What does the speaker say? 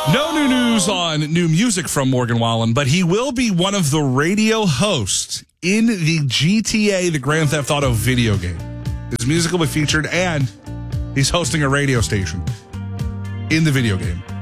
No new news on new music from Morgan Wallen, but he will be one of the radio hosts in the GTA, the Grand Theft Auto video game. His music will be featured, and he's hosting a radio station in the video game.